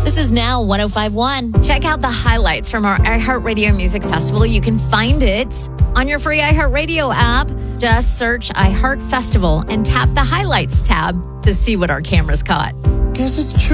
This is Now 105.1. Check out the highlights from our iHeartRadio Music Festival. You can find it on your free iHeartRadio app. Just search iHeart Festival and tap the Highlights tab to see what our cameras caught. Guess it's true.